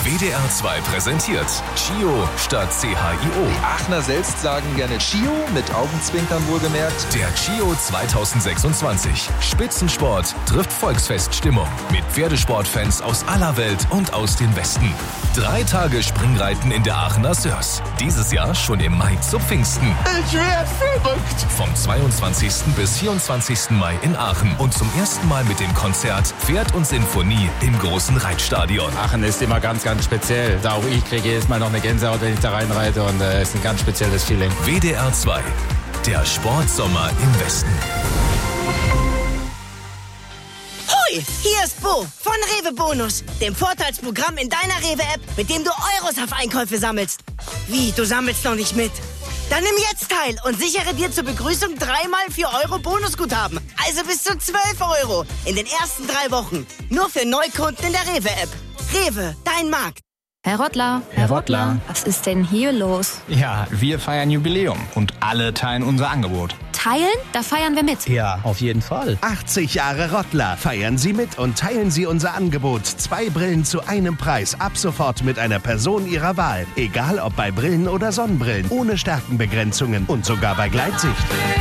WDR 2 präsentiert Chio statt CHIO. Die Aachener selbst sagen gerne Chio, mit Augenzwinkern wohlgemerkt. Der Chio 2026. Spitzensport trifft Volksfeststimmung. Mit Pferdesportfans aus aller Welt und aus dem Westen. 3 Tage Springreiten in der Aachener Sörs. Dieses Jahr schon im Mai zu Pfingsten. Ich werd verrückt! Vom 22. bis 24. Mai in Aachen. Und zum ersten Mal mit dem Konzert Pferd und Sinfonie im großen Reitstadion. Aachen ist immer ganz, ganz speziell. Auch ich kriege jedes Mal noch eine Gänsehaut, wenn ich da reinreite. Und es ist ein ganz spezielles Feeling. WDR 2. Der Sportsommer im Westen. Hoi, hier ist Bo von Rewe Bonus, dem Vorteilsprogramm in deiner Rewe-App, mit dem du Euros auf Einkäufe sammelst. Wie, du sammelst noch nicht mit? Dann nimm jetzt teil und sichere dir zur Begrüßung 3x 4 Euro Bonusguthaben. Also bis zu 12 Euro in den ersten 3 Wochen. Nur für Neukunden in der Rewe-App. Rewe, dein Markt. Herr Rottler. Herr Rottler. Was ist denn hier los? Ja, wir feiern Jubiläum und alle teilen unser Angebot. Teilen? Da feiern wir mit. Ja, auf jeden Fall. 80 Jahre Rottler. Feiern Sie mit und teilen Sie unser Angebot. 2 Brillen zu einem Preis. Ab sofort mit einer Person Ihrer Wahl. Egal ob bei Brillen oder Sonnenbrillen. Ohne Stärkenbegrenzungen und sogar bei Gleitsicht.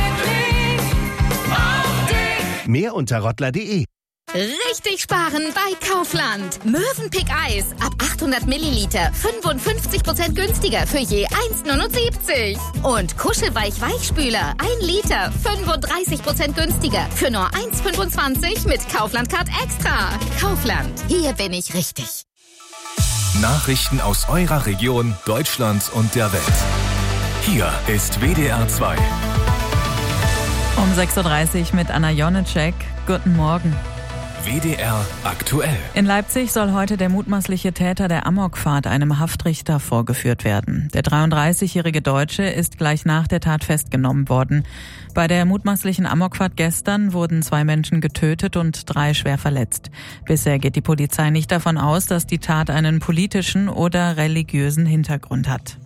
Mehr unter rottler.de. Richtig sparen bei Kaufland. Mövenpick Eis ab 800 Milliliter 55% günstiger für je 1,79. Und Kuschelweich Weichspüler 1 Liter 35% günstiger für nur 1,25 mit Kaufland Card Extra. Kaufland, hier bin ich richtig. Nachrichten aus eurer Region, Deutschland und der Welt. Hier ist WDR 2. Um 6.30 Uhr mit Anna Jonitschek. Guten Morgen. WDR aktuell. In Leipzig soll heute der mutmaßliche Täter der Amokfahrt einem Haftrichter vorgeführt werden. Der 33-jährige Deutsche ist gleich nach der Tat festgenommen worden. Bei der mutmaßlichen Amokfahrt gestern wurden 2 Menschen getötet und 3 schwer verletzt. Bisher geht die Polizei nicht davon aus, dass die Tat einen politischen oder religiösen Hintergrund hat.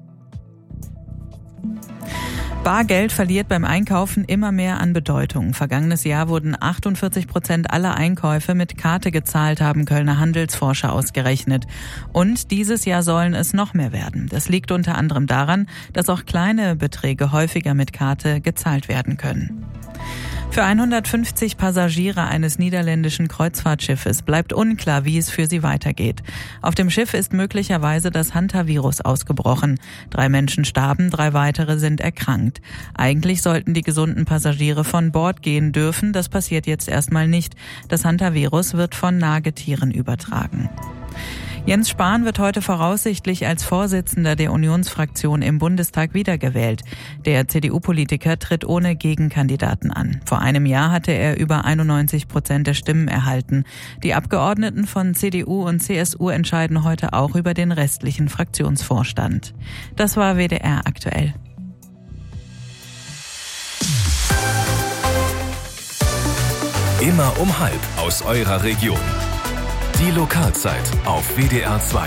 Bargeld verliert beim Einkaufen immer mehr an Bedeutung. Vergangenes Jahr wurden 48% aller Einkäufe mit Karte gezahlt, haben Kölner Handelsforscher ausgerechnet. Und dieses Jahr sollen es noch mehr werden. Das liegt unter anderem daran, dass auch kleine Beträge häufiger mit Karte gezahlt werden können. Für 150 Passagiere eines niederländischen Kreuzfahrtschiffes bleibt unklar, wie es für sie weitergeht. Auf dem Schiff ist möglicherweise das Hantavirus ausgebrochen. 3 Menschen starben, 3 weitere sind erkrankt. Eigentlich sollten die gesunden Passagiere von Bord gehen dürfen. Das passiert jetzt erstmal nicht. Das Hantavirus wird von Nagetieren übertragen. Jens Spahn wird heute voraussichtlich als Vorsitzender der Unionsfraktion im Bundestag wiedergewählt. Der CDU-Politiker tritt ohne Gegenkandidaten an. Vor einem Jahr hatte er über 91% der Stimmen erhalten. Die Abgeordneten von CDU und CSU entscheiden heute auch über den restlichen Fraktionsvorstand. Das war WDR aktuell. Immer um 12:30 aus eurer Region. Die Lokalzeit auf WDR 2.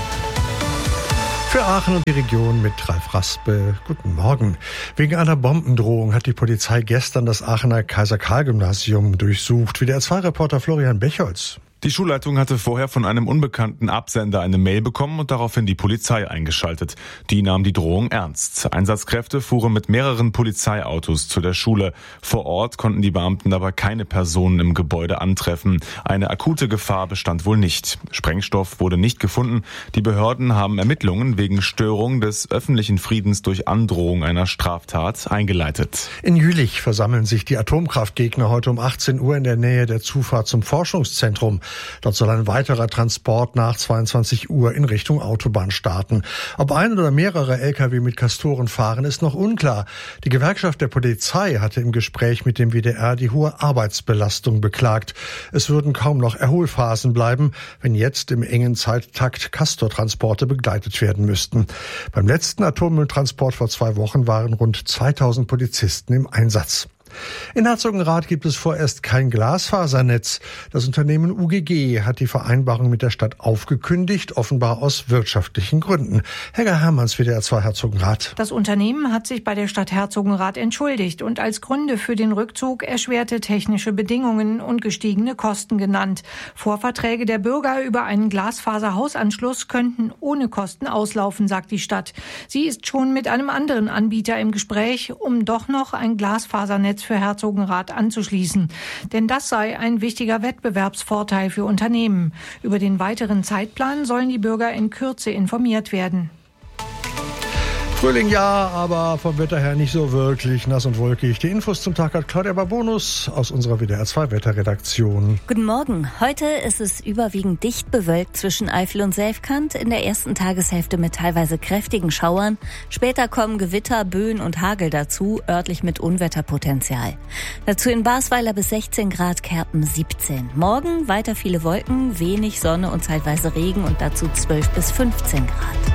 Für Aachen und die Region mit Ralf Raspe. Guten Morgen. Wegen einer Bombendrohung hat die Polizei gestern das Aachener Kaiser-Karl-Gymnasium durchsucht. WDR 2-Reporter Florian Bechholz. Die Schulleitung hatte vorher von einem unbekannten Absender eine Mail bekommen und daraufhin die Polizei eingeschaltet. Die nahm die Drohung ernst. Einsatzkräfte fuhren mit mehreren Polizeiautos zu der Schule. Vor Ort konnten die Beamten aber keine Personen im Gebäude antreffen. Eine akute Gefahr bestand wohl nicht. Sprengstoff wurde nicht gefunden. Die Behörden haben Ermittlungen wegen Störung des öffentlichen Friedens durch Androhung einer Straftat eingeleitet. In Jülich versammeln sich die Atomkraftgegner heute um 18 Uhr in der Nähe der Zufahrt zum Forschungszentrum. Dort soll ein weiterer Transport nach 22 Uhr in Richtung Autobahn starten. Ob ein oder mehrere Lkw mit Castoren fahren, ist noch unklar. Die Gewerkschaft der Polizei hatte im Gespräch mit dem WDR die hohe Arbeitsbelastung beklagt. Es würden kaum noch Erholphasen bleiben, wenn jetzt im engen Zeittakt Castortransporte begleitet werden müssten. Beim letzten Atommülltransport vor 2 Wochen waren rund 2000 Polizisten im Einsatz. In Herzogenrath gibt es vorerst kein Glasfasernetz. Das Unternehmen UGG hat die Vereinbarung mit der Stadt aufgekündigt, offenbar aus wirtschaftlichen Gründen. Helga Hermanns, WDR 2 Herzogenrath. Das Unternehmen hat sich bei der Stadt Herzogenrath entschuldigt und als Gründe für den Rückzug erschwerte technische Bedingungen und gestiegene Kosten genannt. Vorverträge der Bürger über einen Glasfaserhausanschluss könnten ohne Kosten auslaufen, sagt die Stadt. Sie ist schon mit einem anderen Anbieter im Gespräch, um doch noch ein Glasfasernetz für Herzogenrath anzuschließen. Denn das sei ein wichtiger Wettbewerbsvorteil für Unternehmen. Über den weiteren Zeitplan sollen die Bürger in Kürze informiert werden. Frühling ja, aber vom Wetter her nicht so wirklich nass und wolkig. Die Infos zum Tag hat Claudia Barbonus aus unserer WDR 2 Wetterredaktion. Guten Morgen. Heute ist es überwiegend dicht bewölkt zwischen Eifel und Selfkant. In der ersten Tageshälfte mit teilweise kräftigen Schauern. Später kommen Gewitter, Böen und Hagel dazu, örtlich mit Unwetterpotenzial. Dazu in Basweiler bis 16 Grad, Kerpen 17. Morgen weiter viele Wolken, wenig Sonne und zeitweise Regen und dazu 12 bis 15 Grad.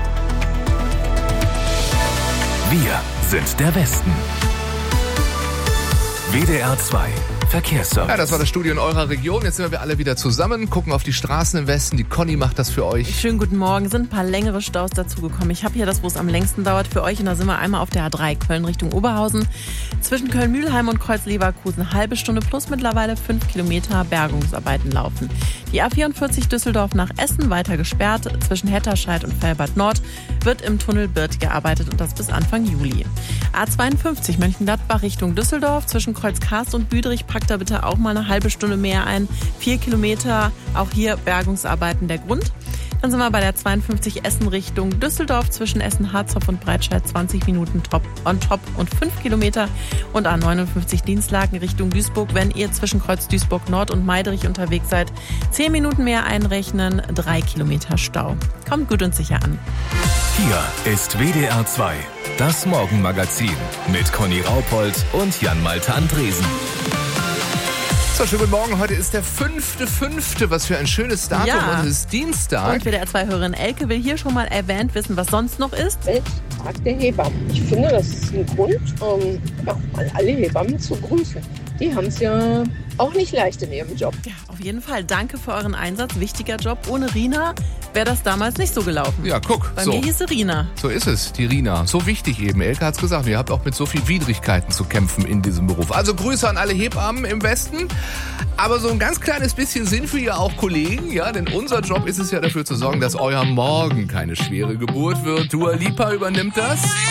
Wir sind der Westen. WDR 2 Verkehrsservice. Ja, das war das Studio in eurer Region. Jetzt sind wir alle wieder zusammen, gucken auf die Straßen im Westen. Die Conny macht das für euch. Schönen guten Morgen. Sind ein paar längere Staus dazugekommen. Ich habe hier das, wo es am längsten dauert für euch. Und da sind wir einmal auf der A3 Köln Richtung Oberhausen. Zwischen Köln-Mühlheim und Kreuz-Leverkusen halbe Stunde plus mittlerweile 5 Kilometer Bergungsarbeiten laufen. Die A44 Düsseldorf nach Essen weiter gesperrt. Zwischen Hetterscheid und Felbert Nord wird im Tunnel Birth gearbeitet und das bis Anfang Juli. A52 Mönchengladbach Richtung Düsseldorf. Zwischen Kreuzkarst und Büdrich packt da bitte auch mal eine halbe Stunde mehr ein. 4 Kilometer, auch hier Bergungsarbeiten der Grund. Dann sind wir bei der 52 Essen Richtung Düsseldorf zwischen Essen-Harzopf und Breitscheid 20 Minuten on top und 5 Kilometer. Und A59 Dienstlaken Richtung Duisburg, wenn ihr zwischen Kreuz Duisburg Nord und Meiderich unterwegs seid. 10 Minuten mehr einrechnen, 3 Kilometer Stau. Kommt gut und sicher an. Hier ist WDR 2, das Morgenmagazin mit Conny Raupold und Jan-Malte Andresen. So, schönen guten Morgen. Heute ist der 5.5. Was für ein schönes Datum. Ja. Und es ist Dienstag. Und WDR 2-Hörerin Elke will hier schon mal erwähnt wissen, was sonst noch ist. Welttag der Hebammen. Ich finde, das ist ein Grund, mal alle Hebammen zu grüßen. Die haben es ja auch nicht leicht in ihrem Job. Ja, auf jeden Fall. Danke für euren Einsatz. Wichtiger Job. Ohne Rina wäre das damals nicht so gelaufen. Ja, guck. Bei mir hieß sie Rina. So ist es, die Rina. So wichtig eben. Elke hat's gesagt. Ihr habt auch mit so viel Widrigkeiten zu kämpfen in diesem Beruf. Also Grüße an alle Hebammen im Westen. Aber so ein ganz kleines bisschen Sinn für ihr auch Kollegen. Ja, denn unser Job ist es ja dafür zu sorgen, dass euer Morgen keine schwere Geburt wird. Dua Lipa übernimmt das.